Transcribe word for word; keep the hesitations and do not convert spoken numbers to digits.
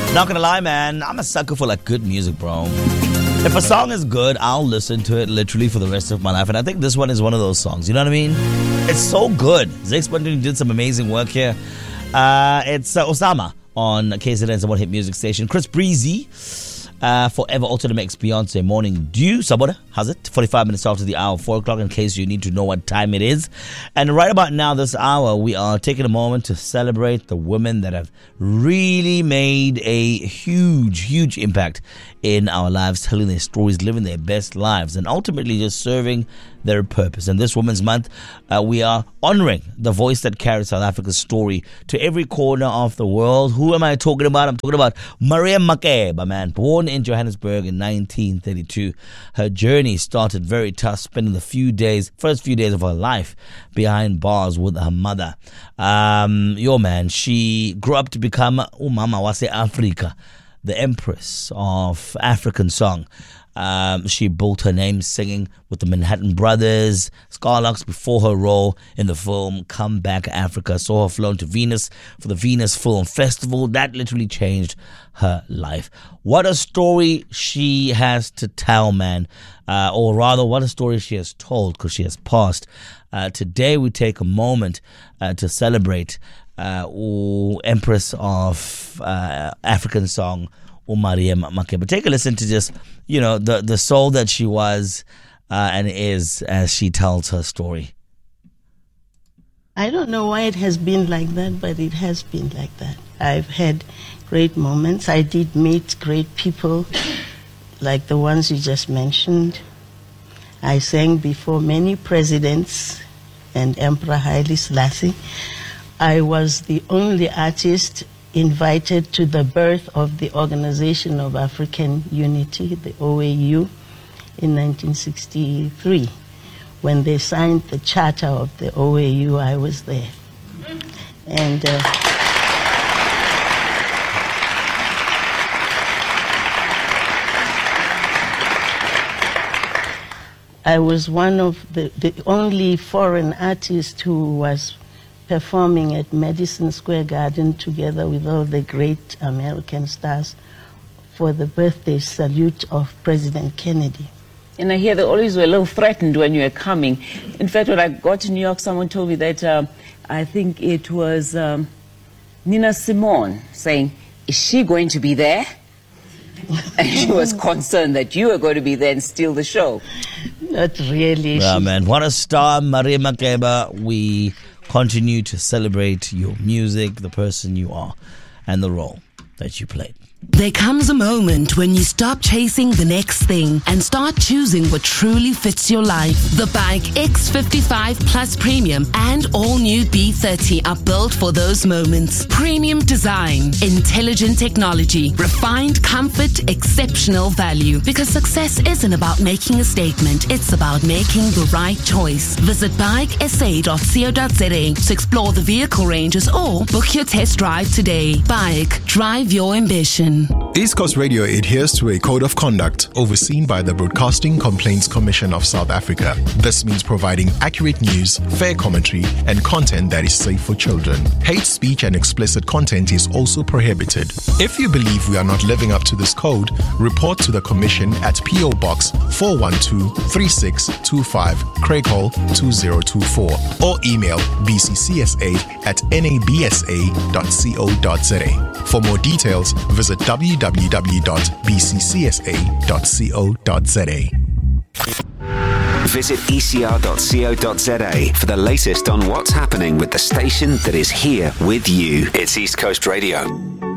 Not gonna lie, man, I'm a sucker for like good music, bro. If a song is good, I'll listen to it literally for the rest of my life. And I think this one is one of those songs. You know what I mean? It's so good. Zex Bundini did some amazing work here. Uh, it's uh, Osama on K Z N's One Hit Music Station. Chris Breezy, uh, Forever Ultimate Mix, Beyonce, Morning Dew. Saboda, how's it? forty-five minutes after the hour, four o'clock, in case you need to know what time it is. And right about now, this hour, we are taking a moment to celebrate the women that have really made a huge, huge impact in our lives, telling their stories, living their best lives, and ultimately just serving their purpose. And this Women's Month, uh, we are honoring the voice that carries South Africa's story to every corner of the world. Who am I talking about? I'm talking about Maria Makeba, man. Born in Johannesburg in nineteen thirty-two. Her journey started very tough, spending the few days, first few days of her life behind bars with her mother. Um, yo, man, she grew up to become Umama Wase Africa, the empress of African song. Um, she built her name singing with the Manhattan Brothers, Scarlux, before her role in the film Come Back Africa. Saw her flown to Venus for the Venus Film Festival. That literally changed her life. What a story she has to tell, man. Uh, or rather, what a story she has told, because she has passed. Uh, today we take a moment uh, to celebrate uh, ooh, Empress of uh, African song, Maria Makeba. Take a listen to just, you know, the, the soul that she was uh, and is as she tells her story. I don't know why it has been like that, but it has been like that. I've had great moments. I did meet great people like the ones you just mentioned. I sang before many presidents and Emperor Haile Selassie. I was the only artist invited to the birth of the Organization of African Unity, the O A U, in nineteen sixty-three. When they signed the charter of the O A U, I was there. And uh, I was one of the, the only foreign artists who was performing at Madison Square Garden together with all the great American stars for the birthday salute of President Kennedy. And I hear they always were a little threatened when you were coming. In fact, when I got to New York, someone told me that um, I think it was um, Nina Simone saying, is she going to be there? And she was concerned that you were going to be there and steal the show. Not really. Yeah, man. What a star, Maria Makeba. We continue to celebrate your music, the person you are, and the role that you played. There comes a moment when you stop chasing the next thing and start choosing what truly fits your life. The Bike X fifty-five Plus Premium and all-new B thirty are built for those moments. Premium design, intelligent technology, refined comfort, exceptional value. Because success isn't about making a statement, it's about making the right choice. Visit bike s a dot co dot z a to explore the vehicle ranges or book your test drive today. Bike, drive your ambition. East Coast Radio adheres to a code of conduct overseen by the Broadcasting Complaints Commission of South Africa. This means providing accurate news, fair commentary, and content that is safe for children. Hate speech and explicit content is also prohibited. If you believe we are not living up to this code, report to the Commission at P O Box four one two, three six two five, Craighall two zero two four or email b c c s a at n a b s a dot co dot z a. For more details, visit w w w dot b c c s a dot co dot z a. Visit e c r dot co dot z a for the latest on what's happening with the station that is here with you. It's East Coast Radio.